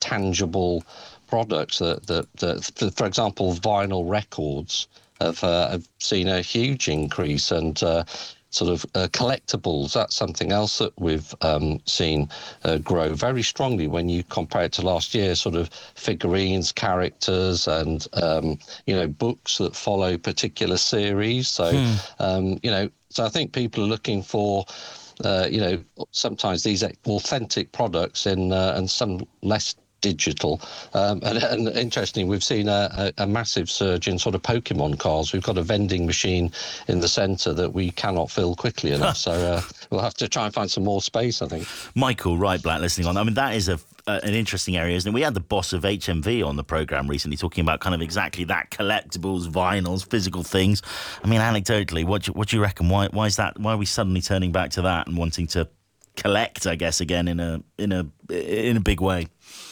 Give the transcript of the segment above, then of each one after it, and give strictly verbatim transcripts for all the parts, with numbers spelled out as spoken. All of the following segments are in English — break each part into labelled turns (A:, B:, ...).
A: tangible products that, that, that for example, vinyl records have, uh, have seen a huge increase, and uh, sort of uh, collectibles, that's something else that we've um, seen uh, grow very strongly when you compare it to last year, sort of figurines, characters, and, um, you know, books that follow particular series. So, hmm. um, you know, so I think people are looking for, uh, you know, sometimes these authentic products in, uh, and some less digital. Um, and, and interestingly, we've seen a, a, a massive surge in sort of Pokemon cards. We've got a vending machine in the centre that we cannot fill quickly enough. so uh, we'll have to try and find some more space, I think.
B: Michael Wright Black listening on. I mean, that is a Uh, an interesting area, isn't it? We had the boss of H M V on the programme recently talking about kind of exactly that, collectibles, vinyls, physical things. I mean, anecdotally, what do you, what do you reckon? Why why is that? Why are we suddenly turning back to that and wanting to collect, I guess, again in a in a in a big way?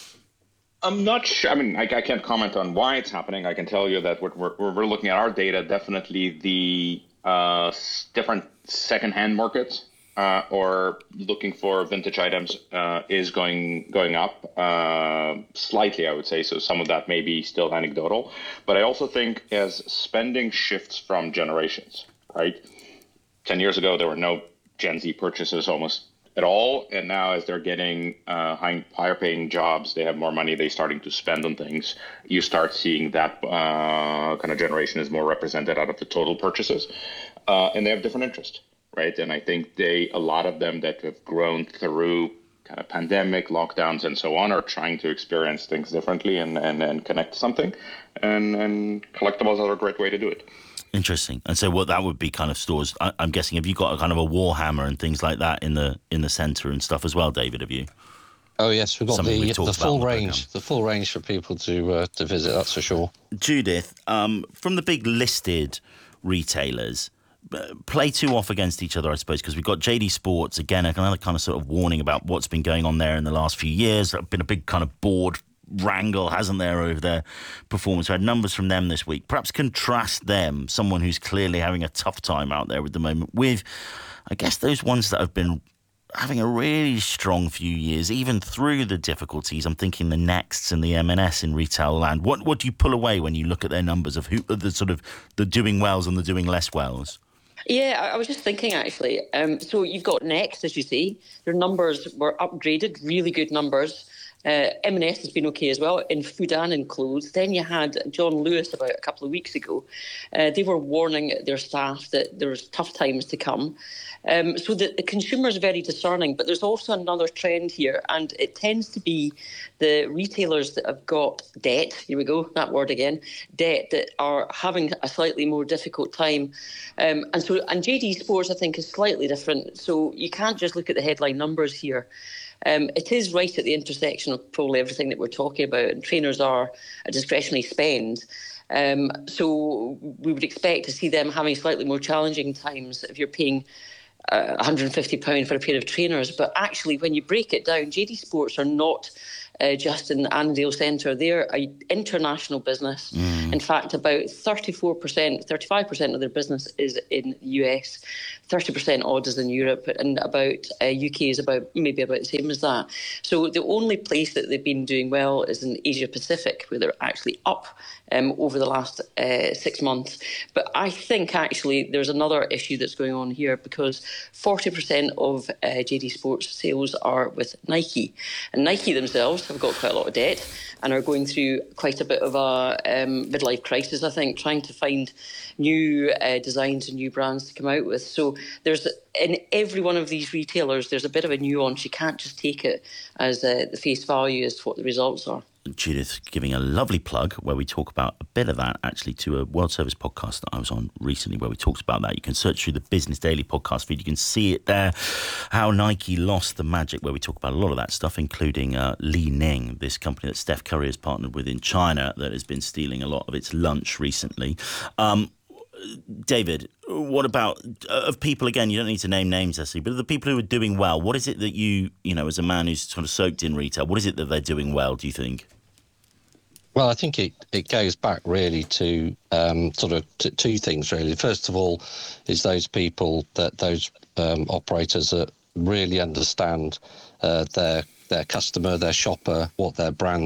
C: I'm not sure. I mean, I, I can't comment on why it's happening. I can tell you that what we're, we're looking at our data, definitely the uh, different secondhand markets uh, or looking for vintage items uh, is going going up uh, slightly, I would say. So some of that may be still anecdotal. But I also think as spending shifts from generations, right? Ten years ago, there were no Gen Z purchases almost at all, and now as they're getting uh, high, higher paying jobs, they have more money, they're starting to spend on things. You start seeing that uh, kind of generation is more represented out of the total purchases, uh, and they have different interests, right? And I think they, a lot of them that have grown through kind of pandemic, lockdowns, and so on, are trying to experience things differently and, and, and connect to something, and, and collectibles are a great way to do it.
B: Interesting. And so what that would be kind of stores, I, I'm guessing, have you got a kind of a Warhammer and things like that in the in the centre and stuff as well, David, have you?
A: Oh, yes, we've got Something the, the full range, the full range for people to uh, to visit, that's for sure.
B: Judith, um, from the big listed retailers, play two off against each other, I suppose, because we've got J D Sports, again, another kind of sort of warning about what's been going on there in the last few years. There's been a big kind of board wrangle, hasn't there, over their performance. We had numbers from them this week. Perhaps contrast them, someone who's clearly having a tough time out there at the moment, with, I guess, those ones that have been having a really strong few years, even through the difficulties. I'm thinking the Nexts and the M and S in retail land. What what do you pull away when you look at their numbers of who the sort of the doing wells and the doing less wells?
D: Yeah, I was just thinking, actually. Um, so you've got Next, as you see. Their numbers were upgraded, really good numbers. Uh, M and S has been okay as well in food and in clothes. Then you had John Lewis about a couple of weeks ago. Uh, they were warning their staff that there was tough times to come. Um, so the, the consumer is very discerning, but there's also another trend here, and it tends to be the retailers that have got debt, here we go, that word again, debt, that are having a slightly more difficult time. Um, and so, and J D Sports, I think, is slightly different. So you can't just look at the headline numbers here. Um, it is right at the intersection of probably everything that we're talking about, and trainers are a discretionary spend. Um, so we would expect to see them having slightly more challenging times if you're paying uh, one hundred fifty pounds for a pair of trainers. But actually, when you break it down, J D Sports are not uh, just in the Annandale Centre. They're an international business. Mm. In fact, about thirty-four percent, thirty-five percent of their business is in the U S, thirty percent odd is in Europe, and about uh, U K is about maybe about the same as that. So the only place that they've been doing well is in Asia Pacific, where they're actually up um, over the last uh, six months. But I think actually there's another issue that's going on here, because forty percent of uh, J D Sports sales are with Nike, and Nike themselves have got quite a lot of debt and are going through quite a bit of a um, midlife crisis, I think, trying to find new uh, designs and new brands to come out with. So there's, in every one of these retailers, there's a bit of a nuance. You can't just take it as uh, the face value as to what the results are.
B: Judith giving a lovely plug where we talk about a bit of that, actually, to a World Service podcast that I was on recently where we talked about that. You can search through the Business Daily podcast feed. You can see it there, how Nike lost the magic, where we talk about a lot of that stuff, including uh, Li Ning, this company that Steph Curry has partnered with in China that has been stealing a lot of its lunch recently. Um, David, what about, uh, of people, again, you don't need to name names, Leslie, but of the people who are doing well, what is it that you, you know, as a man who's sort of soaked in retail, what is it that they're doing well, do you think?
A: Well, I think it, it goes back really to um, sort of t- two things, really. First of all, is those people, that those um, operators that really understand uh, their their customer, their shopper, what their brand